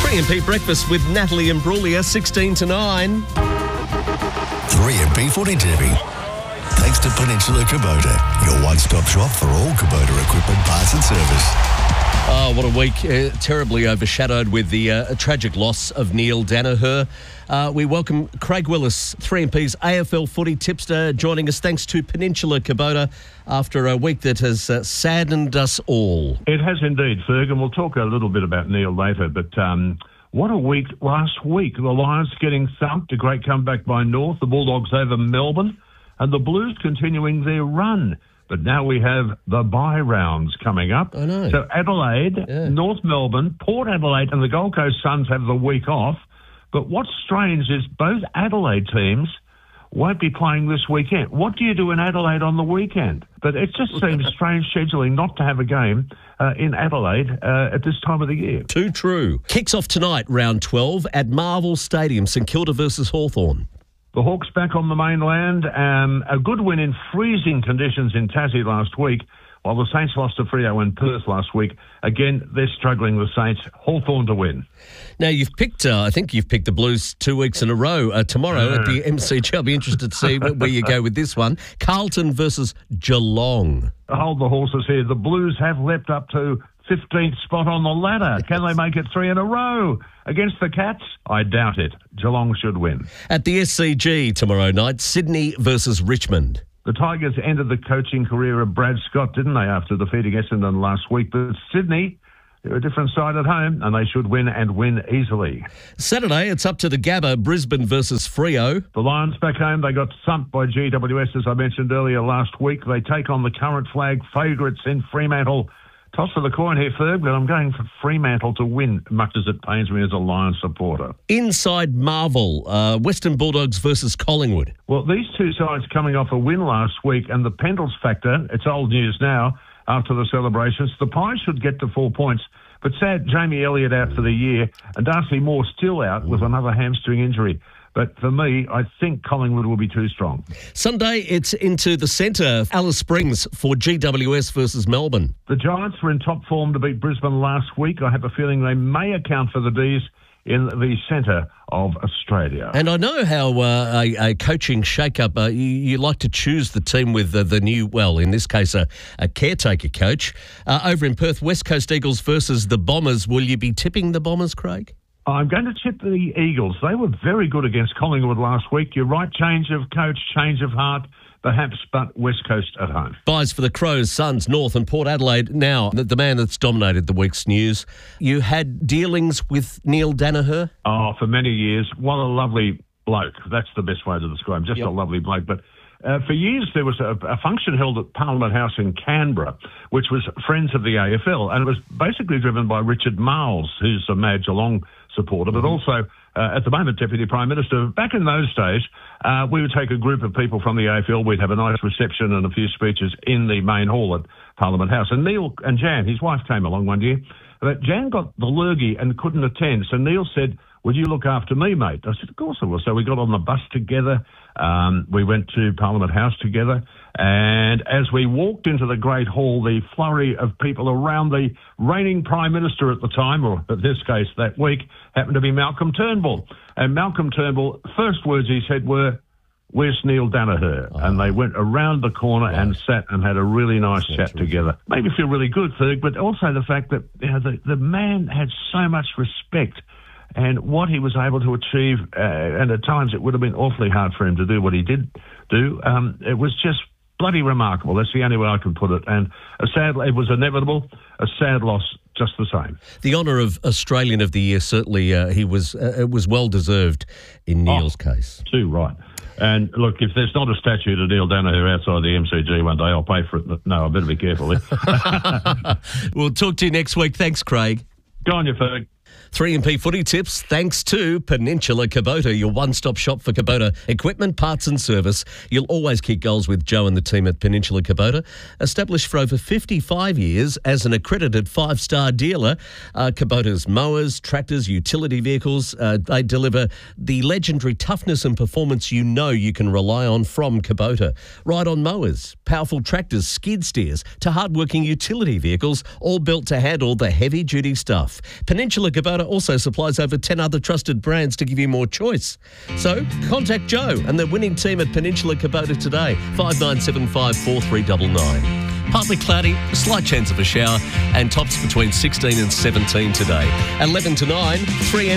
3MP Breakfast with Natalie and Brulia, 16 to 9. 3MP Footy Tipping. Thanks to Peninsula Kubota, your one-stop shop for all Kubota equipment, parts and service. Oh, what a week. Terribly overshadowed with the tragic loss of Neil Daniher. We welcome Craig Willis, 3MP's AFL footy tipster, joining us thanks to Peninsula Kubota after a week that has saddened us all. It has indeed, Ferg, and we'll talk a little bit about Neil later, but what a week last week. The Lions getting thumped, a great comeback by North, the Bulldogs over Melbourne, and the Blues continuing their run. But now we have the bye rounds coming up. I know. So Adelaide, North Melbourne, Port Adelaide and the Gold Coast Suns have the week off. But what's strange is both Adelaide teams won't be playing this weekend. What do you do in Adelaide on the weekend? But it just seems strange scheduling not to have a game in Adelaide at this time of the year. Too true. Kicks off tonight, round 12, at Marvel Stadium, St Kilda versus Hawthorn. The Hawks back on the mainland. A good win in freezing conditions in Tassie last week, while the Saints lost to Freo in Perth last week. Again, they're struggling, the Saints. Hawthorn to win. Now, you've picked, I think you've picked the Blues 2 weeks in a row. Tomorrow at the MCG, I'll be interested to see where you go with this one. Carlton versus Geelong. Hold the horses here. The Blues have leapt up to 15th spot on the ladder. Can they make it 3 in a row? Against the Cats? I doubt it. Geelong should win. At the SCG tomorrow night, Sydney versus Richmond. The Tigers ended the coaching career of Brad Scott, didn't they, after defeating Essendon last week? But Sydney, they're a different side at home, and they should win and win easily. Saturday, it's up to the Gabba, Brisbane versus Freo. The Lions back home, they got thumped by GWS, as I mentioned earlier last week. They take on the current flag favourites in Fremantle. Toss for the coin here, Ferg, but I'm going for Fremantle to win, much as it pains me as a Lions supporter. Inside Marvel, Western Bulldogs versus Collingwood. Well, these two sides coming off a win last week, and the Pendles factor, it's old news now, after the celebrations. The Pies should get to 4 points, but sad Jamie Elliott out for the year, and Darcy Moore still out with another hamstring injury. But for me, I think Collingwood will be too strong. Sunday, it's into the centre. Alice Springs for GWS versus Melbourne. The Giants were in top form to beat Brisbane last week. I have a feeling they may account for the D's in the centre of Australia. And I know how a coaching shake-up, you like to choose the team with the new, well, in this case, a caretaker coach. Over in Perth, West Coast Eagles versus the Bombers. Will you be tipping the Bombers, Craig? I'm going to tip the Eagles. They were very good against Collingwood last week. You're right, change of coach, change of heart, perhaps, but West Coast at home. Buys for the Crows, Suns, North and Port Adelaide. Now, the man that's dominated the week's news, you had dealings with Neil Daniher? Oh, for many years. What a lovely bloke. That's the best way to describe him, just a lovely bloke. But for years, there was a function held at Parliament House in Canberra, which was Friends of the AFL, and it was basically driven by Richard Marles, who's a mad Geelong supporter, but also, at the moment, Deputy Prime Minister. Back in those days, we would take a group of people from the AFL, we'd have a nice reception and a few speeches in the main hall at Parliament House. And Neil and Jan, his wife, came along one year, but Jan got the lurgy and couldn't attend, so Neil said, "Would you look after me, mate?" I said, "Of course I will." So we got on the bus together. We went to Parliament House together. And as we walked into the Great Hall, the flurry of people around the reigning Prime Minister at the time, or in this case that week, happened to be Malcolm Turnbull. And Malcolm Turnbull, first words he said were, "Where's Neil Daniher?" And they went around the corner and sat and had a really nice chat together. Made me feel really good, Ferg, but also the fact that the man had so much respect and what he was able to achieve, and at times it would have been awfully hard for him to do what he did do. It was just bloody remarkable. That's the only way I can put it. And it was inevitable, a sad loss just the same. The honour of Australian of the Year, certainly it was well-deserved in Neil's case. Too right. And look, if there's not a statue to Neil Daniher outside the MCG one day, I'll pay for it. No, I better be careful. We'll talk to you next week. Thanks, Craig. Go on, you Ferg. 3MP Footy Tips, thanks to Peninsula Kubota, your one-stop shop for Kubota equipment, parts and service. You'll always kick goals with Joe and the team at Peninsula Kubota. Established for over 55 years as an accredited 5-star dealer, Kubota's mowers, tractors, utility vehicles, they deliver the legendary toughness and performance you know you can rely on from Kubota. Right on mowers, powerful tractors, skid steers, to hardworking utility vehicles, all built to handle the heavy-duty stuff. Peninsula Kubota Kubota also supplies over 10 other trusted brands to give you more choice. So contact Joe and the winning team at Peninsula Kubota today, 5975 4399. Partly cloudy, a slight chance of a shower, and tops between 16 and 17 today. At 11 to 9, 3M